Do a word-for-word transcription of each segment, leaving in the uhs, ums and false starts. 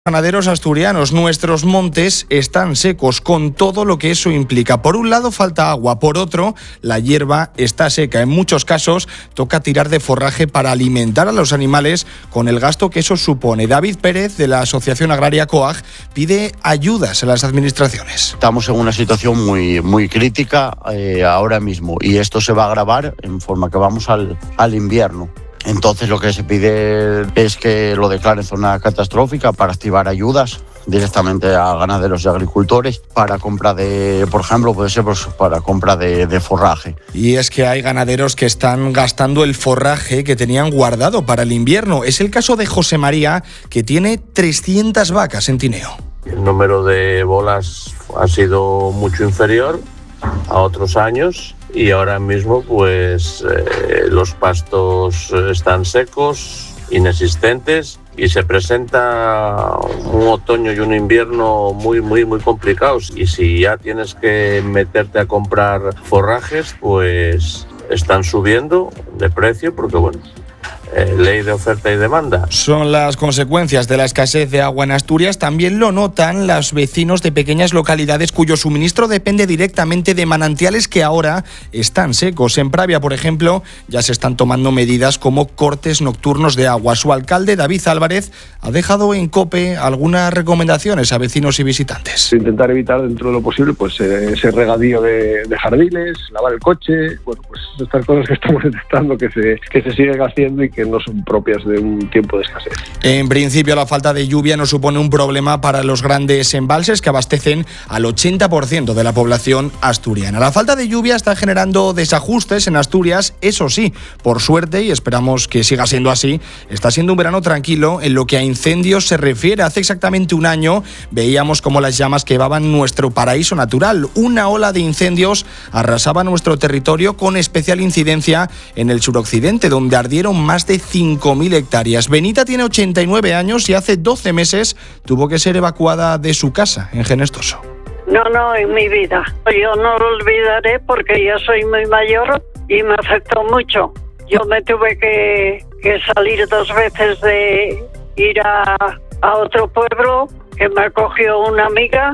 Ganaderos asturianos, nuestros montes están secos con todo lo que eso implica. Por un lado falta agua, por otro la hierba está seca. En muchos casos toca tirar de forraje para alimentar a los animales con el gasto que eso supone. David Pérez de la Asociación Agraria COAG pide ayudas a las administraciones. Estamos en una situación muy, muy crítica eh, ahora mismo y esto se va a agravar en forma que vamos al, al invierno. Entonces lo que se pide es que lo declaren zona catastrófica para activar ayudas directamente a ganaderos y agricultores para compra de, por ejemplo, puede ser pues, para compra de, de forraje. Y es que hay ganaderos que están gastando el forraje que tenían guardado para el invierno. Es el caso de José María, que tiene trescientas vacas en Tineo. El número de bolas ha sido mucho inferior a otros años. Y ahora mismo pues eh, los pastos están secos, inexistentes y se presenta un otoño y un invierno muy muy muy complicados. Y si ya tienes que meterte a comprar forrajes, pues están subiendo de precio porque bueno, Eh, ley de oferta y demanda. Son las consecuencias de la escasez de agua en Asturias. También lo notan los vecinos de pequeñas localidades cuyo suministro depende directamente de manantiales que ahora están secos. En Pravia, por ejemplo, ya se están tomando medidas como cortes nocturnos de agua. Su alcalde, David Álvarez, ha dejado en COPE algunas recomendaciones a vecinos y visitantes. Intentar evitar dentro de lo posible pues eh, ese regadío de, de jardines, lavar el coche, bueno, pues estas cosas que estamos detectando que se, que se siguen haciendo y que no son propias de un tiempo de escasez. En principio, la falta de lluvia no supone un problema para los grandes embalses que abastecen al ochenta por ciento de la población asturiana. La falta de lluvia está generando desajustes en Asturias, eso sí, por suerte, y esperamos que siga siendo así, está siendo un verano tranquilo en lo que a incendios se refiere. Hace exactamente un año veíamos cómo las llamas quemaban nuestro paraíso natural. Una ola de incendios arrasaba nuestro territorio con especial incidencia en el suroccidente, donde ardieron más de cinco mil hectáreas. Benita tiene ochenta y nueve años y hace doce meses tuvo que ser evacuada de su casa en Genestoso. No, no, en mi vida. Yo no lo olvidaré porque ya soy muy mayor y me afectó mucho. Yo me tuve que, que salir dos veces de ir a, a otro pueblo que me acogió una amiga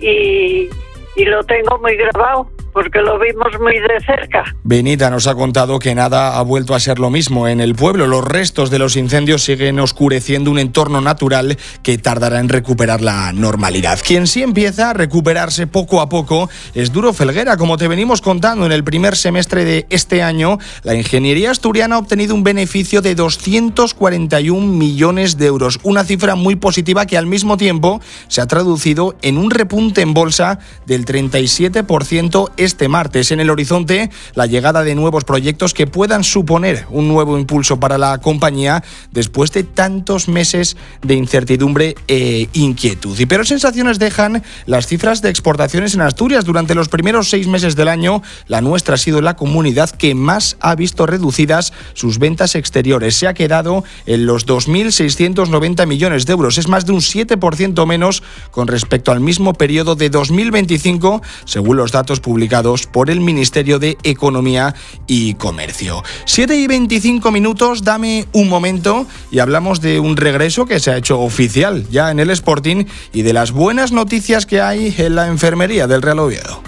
y, y lo tengo muy grabado, porque lo vimos muy de cerca. Benita nos ha contado que nada ha vuelto a ser lo mismo en el pueblo. Los restos de los incendios siguen oscureciendo un entorno natural que tardará en recuperar la normalidad. Quien sí empieza a recuperarse poco a poco es Duro Felguera. Como te venimos contando, en el primer semestre de este año, la ingeniería asturiana ha obtenido un beneficio de doscientos cuarenta y un millones de euros. Una cifra muy positiva que al mismo tiempo se ha traducido en un repunte en bolsa del treinta y siete por ciento este martes. En el horizonte, la llegada de nuevos proyectos que puedan suponer un nuevo impulso para la compañía después de tantos meses de incertidumbre e inquietud. Y pero sensaciones dejan las cifras de exportaciones en Asturias. Durante los primeros seis meses del año, la nuestra ha sido la comunidad que más ha visto reducidas sus ventas exteriores. Se ha quedado en los dos mil seiscientos noventa millones de euros. Es más de un siete por ciento menos con respecto al mismo periodo de dos mil veinticinco, según los datos publicados por el Ministerio de Economía y Comercio. siete y veinticinco minutos, dame un momento y hablamos de un regreso que se ha hecho oficial ya en el Sporting y de las buenas noticias que hay en la enfermería del Real Oviedo.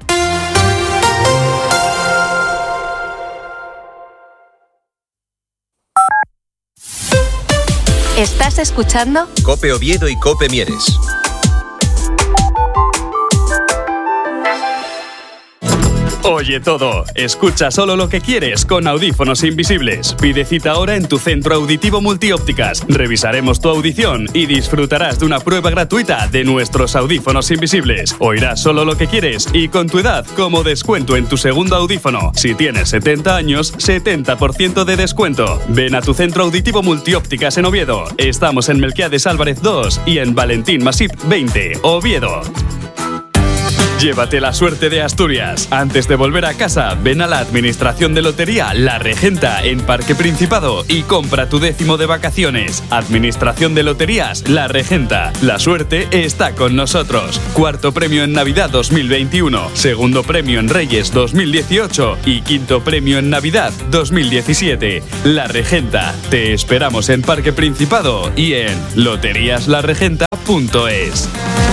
¿Estás escuchando? COPE Oviedo y COPE Mieres. Oye todo, escucha solo lo que quieres con audífonos invisibles. Pide cita ahora en tu centro auditivo Multiópticas. Revisaremos tu audición y disfrutarás de una prueba gratuita de nuestros audífonos invisibles. Oirás solo lo que quieres y con tu edad como descuento en tu segundo audífono. Si tienes setenta años, setenta por ciento de descuento. Ven a tu centro auditivo Multiópticas en Oviedo. Estamos en Melquiades Álvarez dos y en Valentín Masip veinte, Oviedo. Llévate la suerte de Asturias. Antes de volver a casa, ven a la Administración de Lotería La Regenta en Parque Principado y compra tu décimo de vacaciones. Administración de Loterías La Regenta. La suerte está con nosotros. Cuarto premio en Navidad dos mil veintiuno, segundo premio en Reyes dos mil dieciocho y quinto premio en Navidad dos mil diecisiete. La Regenta. Te esperamos en Parque Principado y en loterías la regenta punto es.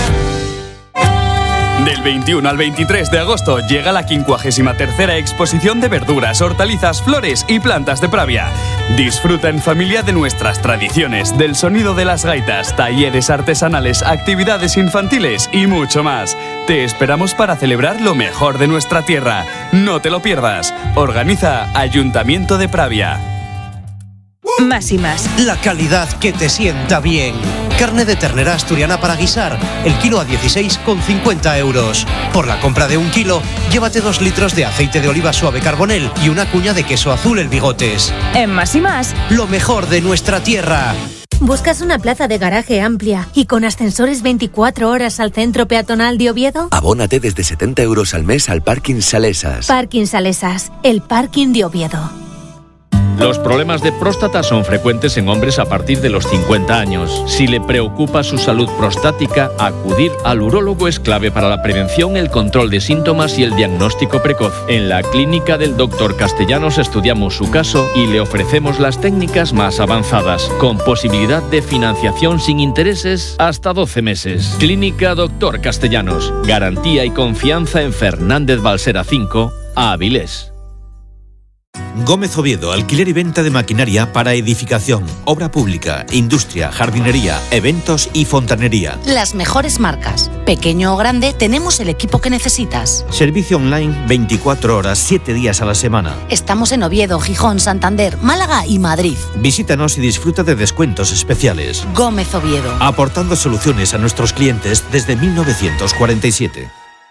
Del veintiuno al veintitrés de agosto llega la quincuagésima tercera exposición de verduras, hortalizas, flores y plantas de Pravia. Disfruta en familia de nuestras tradiciones, del sonido de las gaitas, talleres artesanales, actividades infantiles y mucho más. Te esperamos para celebrar lo mejor de nuestra tierra. No te lo pierdas. Organiza Ayuntamiento de Pravia. Más y más. La calidad que te sienta bien. Carne de ternera asturiana para guisar. El kilo a dieciséis con cincuenta euros. Por la compra de un kilo, llévate dos litros de aceite de oliva suave Carbonel y una cuña de queso azul El Bigotes. En Más y más. Lo mejor de nuestra tierra. ¿Buscas una plaza de garaje amplia y con ascensores veinticuatro horas al centro peatonal de Oviedo? Abónate desde setenta euros al mes al Parking Salesas. Parking Salesas, el parking de Oviedo. Los problemas de próstata son frecuentes en hombres a partir de los cincuenta años. Si le preocupa su salud prostática, acudir al urólogo es clave para la prevención, el control de síntomas y el diagnóstico precoz. En la clínica del doctor Castellanos estudiamos su caso y le ofrecemos las técnicas más avanzadas, con posibilidad de financiación sin intereses hasta doce meses. Clínica doctor Castellanos. Garantía y confianza en Fernández Balsera cinco, Avilés. Gómez Oviedo, alquiler y venta de maquinaria para edificación, obra pública, industria, jardinería, eventos y fontanería. Las mejores marcas. Pequeño o grande, tenemos el equipo que necesitas. Servicio online veinticuatro horas, siete días a la semana. Estamos en Oviedo, Gijón, Santander, Málaga y Madrid. Visítanos y disfruta de descuentos especiales. Gómez Oviedo. Aportando soluciones a nuestros clientes desde mil novecientos cuarenta y siete.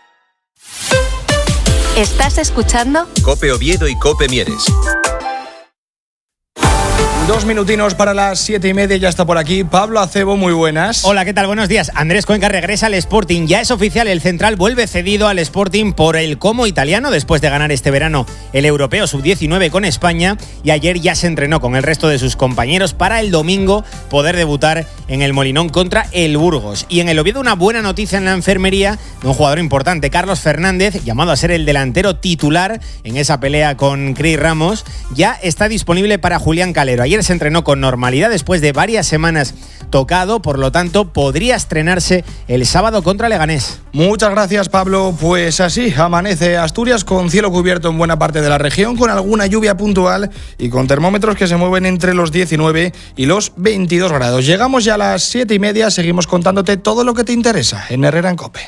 ¿Estás escuchando? COPE Oviedo y COPE Mieres. Dos minutinos para las siete y media, ya está por aquí Pablo Acebo, muy buenas. Hola, ¿qué tal? Buenos días. Andrés Cuenca regresa al Sporting. Ya es oficial, el central vuelve cedido al Sporting por el Como italiano después de ganar este verano el Europeo sub diecinueve con España, y ayer ya se entrenó con el resto de sus compañeros para el domingo poder debutar en el Molinón contra el Burgos. Y en el Oviedo una buena noticia en la enfermería de un jugador importante, Carlos Fernández, llamado a ser el delantero titular en esa pelea con Cris Ramos, ya está disponible para Julián Calero. Ayer se entrenó con normalidad después de varias semanas tocado, por lo tanto podría estrenarse el sábado contra Leganés. Muchas gracias, Pablo. Pues así amanece Asturias, con cielo cubierto en buena parte de la región, con alguna lluvia puntual y con termómetros que se mueven entre los diecinueve y los veintidós grados. Llegamos ya a las siete y media, seguimos contándote todo lo que te interesa en Herrera en COPE.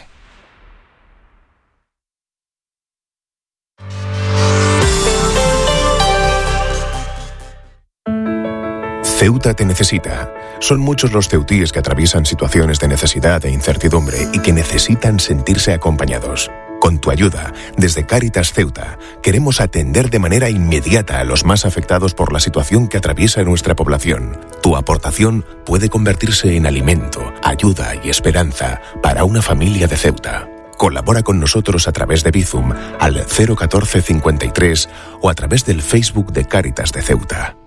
Ceuta te necesita. Son muchos los ceutíes que atraviesan situaciones de necesidad e incertidumbre y que necesitan sentirse acompañados. Con tu ayuda, desde Cáritas Ceuta, queremos atender de manera inmediata a los más afectados por la situación que atraviesa nuestra población. Tu aportación puede convertirse en alimento, ayuda y esperanza para una familia de Ceuta. Colabora con nosotros a través de Bizum al cero catorce cincuenta y tres o a través del Facebook de Cáritas de Ceuta.